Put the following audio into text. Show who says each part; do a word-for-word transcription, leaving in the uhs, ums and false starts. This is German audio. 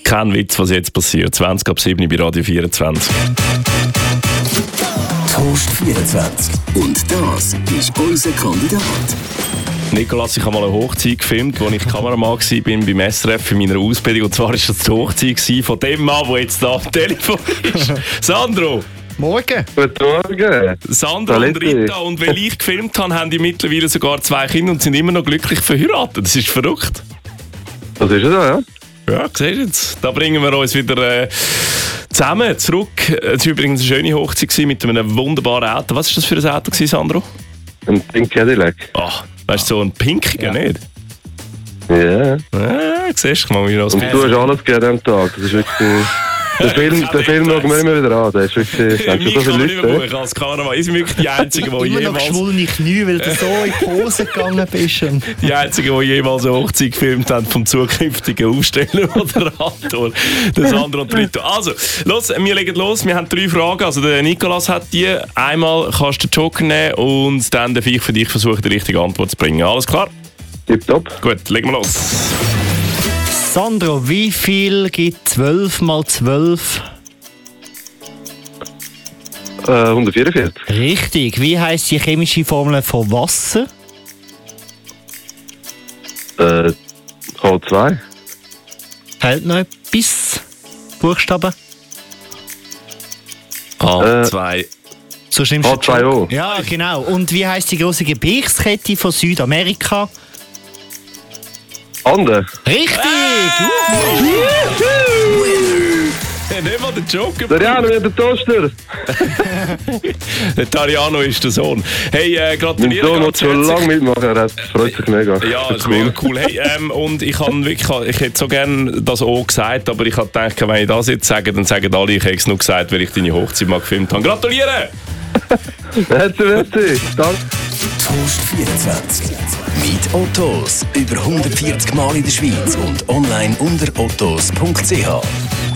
Speaker 1: Kein Witz, was jetzt passiert. zwanzig ab sieben bei Radio vierundzwanzig.
Speaker 2: Toast vierundzwanzig. Und das ist unser Kandidat.
Speaker 1: Nicolas, ich habe mal eine Hochzeit gefilmt, wo ich Kameramann war beim S R F in meiner Ausbildung. Und zwar war das die Hochzeit von dem Mann, der jetzt da am Telefon ist. Sandro!
Speaker 3: Morgen!
Speaker 4: Guten Morgen!
Speaker 1: Sandro und Rita. Und weil ich gefilmt habe, haben die mittlerweile sogar zwei Kinder und sind immer noch glücklich verheiratet. Das ist verrückt.
Speaker 4: Das ist es so, ja?
Speaker 1: Ja, siehst du jetzt. Da bringen wir uns wieder äh, zusammen zurück. Es war übrigens eine schöne Hochzeit mit einem wunderbaren Auto. Was war das für ein Auto, Sandro?
Speaker 4: Ein Pink Cadillac.
Speaker 1: Ach, weißt du, so ein pinkiger, ja. Nicht?
Speaker 4: Ja.
Speaker 1: Ah, siehst du, mal wieder was.
Speaker 4: Und du hast alles gegeben am Tag. Das ist wirklich... Der Film, der Film schauen wir immer wieder an. Der ist wirklich...
Speaker 1: Mich so kann man nicht mehr buchen als Kameramann. Ich bin wirklich die Einzige, die
Speaker 3: immer
Speaker 1: jemals...
Speaker 3: Immer noch geschwollene Knie, weil du so in die Hose gegangen bist.
Speaker 1: Die Einzige, die jemals eine Hochzeit gefilmt haben vom zukünftigen Aufsteller Moderator. Der Sandro und Rito. Also, los, wir legen los. Wir haben drei Fragen. Also der Nicolas hat die. Einmal kannst du den Joker nehmen und dann darf ich für dich versuchen, die richtige Antwort zu bringen. Alles klar?
Speaker 4: Tipptopp.
Speaker 1: Gut, legen wir los.
Speaker 3: Sandro, wie viel gibt zwölf mal zwölf?
Speaker 4: Äh, hundertvierundvierzig.
Speaker 3: Richtig. Wie heisst die chemische Formel von Wasser?
Speaker 4: Äh, H zwei.
Speaker 3: Fehlt noch etwas? Buchstaben?
Speaker 1: H zwei.
Speaker 3: So stimmst
Speaker 4: H zwei O.
Speaker 3: Ja, genau. Und wie heisst die grosse Gebirgskette von Südamerika?
Speaker 4: Ande.
Speaker 3: Richtig!
Speaker 1: Ja, nicht mal der Joker.
Speaker 4: Der Jano mit dem Toaster.
Speaker 1: Der Tariano ist der Sohn. Hey, äh,
Speaker 4: Mein
Speaker 1: gratuliere
Speaker 4: Sohn
Speaker 1: ganz
Speaker 4: hat schon
Speaker 1: herzlich.
Speaker 4: lange mitmachen. Er hat- freut sich mega.
Speaker 1: Ja, das ist mega cool. Hey, ähm, und ich, kann wirklich, ich hätte so gerne das auch gesagt, aber ich habe gedacht, wenn ich das jetzt sage, dann sagen alle, ich hätte es nur gesagt, weil ich deine Hochzeit mal gefilmt habe. Gratuliere!
Speaker 4: Herzlich, herzlich. Danke.
Speaker 2: Toast vierundzwanzig. Mit Ottos. Über hundertvierzig Mal in der Schweiz und online unter ottos punkt c h.